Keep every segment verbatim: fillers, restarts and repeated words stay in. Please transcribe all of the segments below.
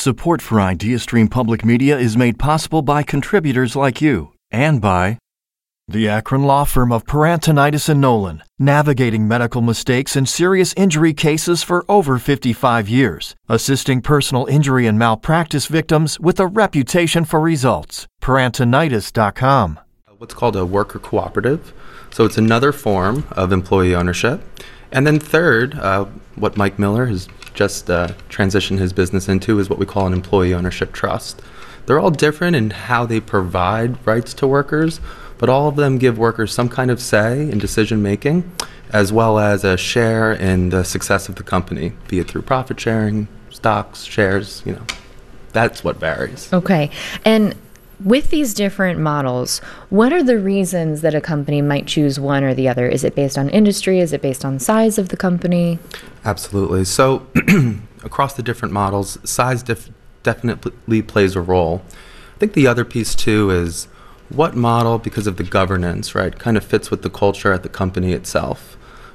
Support for IdeaStream Public Media is made possible by contributors like you and by the Akron law firm of Parantonitis and Nolan, navigating medical mistakes and serious injury cases for over fifty-five years, assisting personal injury and malpractice victims with a reputation for results. Parantonitis dot com. What's called a worker cooperative. So it's another form of employee ownership. And then third, uh, what Mike Miller has just uh, transitioned his business into is what we call an employee ownership trust. They're all different in how they provide rights to workers, but all of them give workers some kind of say in decision making, as well as a share in the success of the company, be it through profit sharing, stocks, shares, you know, that's what varies. Okay. And with these different models, what are the reasons that a company might choose one or the other? Is it based on industry? Is it based on size of the company? Absolutely. So across the different models, size def- definitely plays a role. I think the other piece too is what model, because of the governance, right, kind of fits with the culture at the company itself.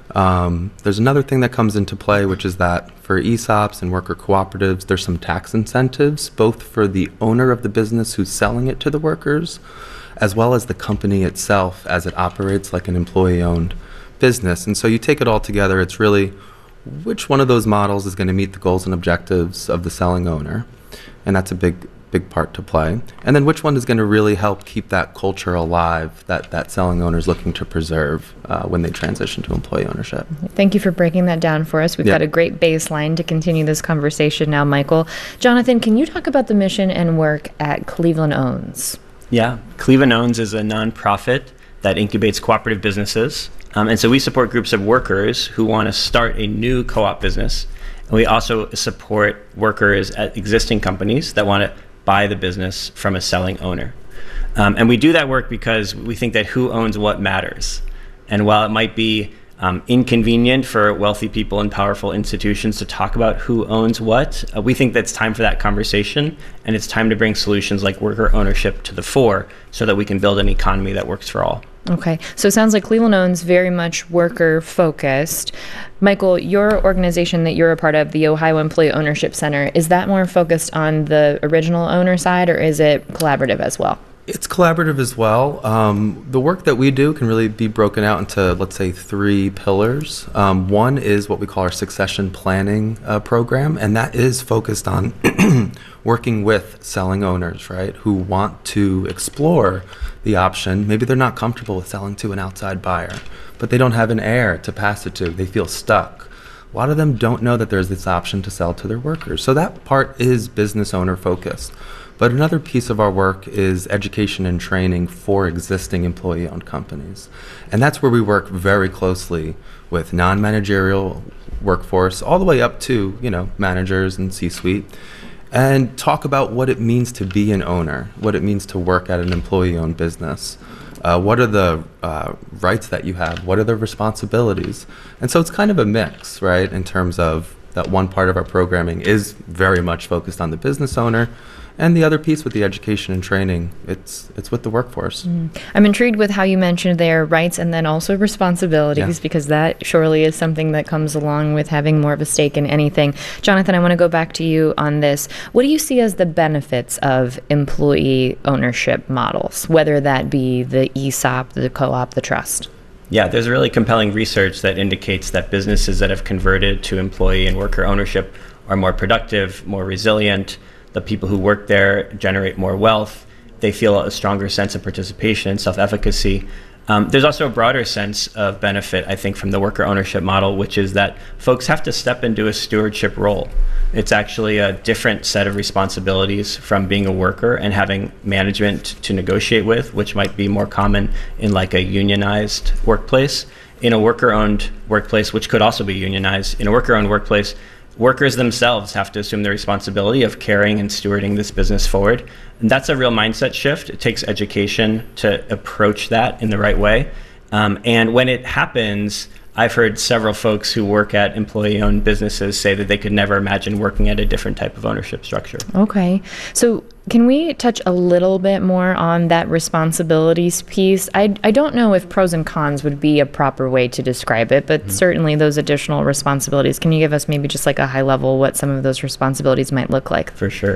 Um, there's another thing that comes into play, which is that for E S O Ps and worker cooperatives, there's some tax incentives, both for the owner of the business who's selling it to the workers, as well as the company itself as it operates like an employee-owned business. And so you take it all together, it's really which one of those models is going to meet the goals and objectives of the selling owner. And that's a big big part to play. And then which one is going to really help keep that culture alive that that selling owner is looking to preserve uh, when they transition to employee ownership. Thank you for breaking that down for us. We've Yep. got a great baseline to continue this conversation now, Michael. Jonathan, can you talk about the mission and work at Cleveland Owns? Yeah, Cleveland Owns is a nonprofit that incubates cooperative businesses. Um, and so we support groups of workers who want to start a new co-op business. And we also support workers at existing companies that want to buy the business from a selling owner. Um, and we do that work because we think that who owns what matters. And while it might be um, inconvenient for wealthy people and powerful institutions to talk about who owns what, uh, we think that it's time for that conversation, and it's time to bring solutions like worker ownership to the fore so that we can build an economy that works for all. Okay, so it sounds like Cleveland Owns very much worker focused. Michael, your organization that you're a part of, the Ohio Employee Ownership Center, is that more focused on the original owner side, or is it collaborative as well? It's collaborative as well. Um, the work that we do can really be broken out into, let's say, three pillars. Um, one is what we call our succession planning uh, program, and that is focused on working with selling owners, right, who want to explore the option. Maybe they're not comfortable with selling to an outside buyer, but they don't have an heir to pass it to. They feel stuck. A lot of them don't know that there's this option to sell to their workers. So that part is business owner focused. But another piece of our work is education and training for existing employee-owned companies. And that's where we work very closely with non-managerial workforce, all the way up to, you know, managers and C-suite, and talk about what it means to be an owner, what it means to work at an employee-owned business. Uh, what are the uh, rights that you have? What are the responsibilities? And so it's kind of a mix, right, in terms of that one part of our programming is very much focused on the business owner, and the other piece with the education and training, it's it's with the workforce. Mm. I'm intrigued with how you mentioned their rights and then also responsibilities, Yeah. because that surely is something that comes along with having more of a stake in anything. Jonathan, I want to go back to you on this. What do you see as the benefits of employee ownership models, whether that be the E S O P, the co-op, the trust? Yeah, there's really compelling research that indicates that businesses that have converted to employee and worker ownership are more productive, more resilient. The people who work there generate more wealth. They feel a stronger sense of participation and self-efficacy. Um, there's also a broader sense of benefit, I think, from the worker ownership model, which is that folks have to step into a stewardship role. It's actually a different set of responsibilities from being a worker and having management to negotiate with, which might be more common in like a unionized workplace. In a worker-owned workplace, which could also be unionized, in a worker-owned workplace, workers themselves have to assume the responsibility of carrying and stewarding this business forward. And that's a real mindset shift. It takes education to approach that in the right way. Um, and when it happens, I've heard several folks who work at employee-owned businesses say that they could never imagine working at a different type of ownership structure. Okay. So can we touch a little bit more on that responsibilities piece? I, I don't know if pros and cons would be a proper way to describe it, but mm-hmm. certainly those additional responsibilities. Can you give us maybe just like a high level what some of those responsibilities might look like? For sure.